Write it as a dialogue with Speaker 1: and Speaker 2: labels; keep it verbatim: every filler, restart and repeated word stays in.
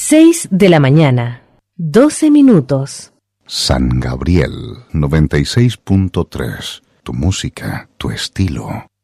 Speaker 1: Seis de la mañana, doce minutos.
Speaker 2: San Gabriel noventa y seis punto tres. Tu música, tu estilo.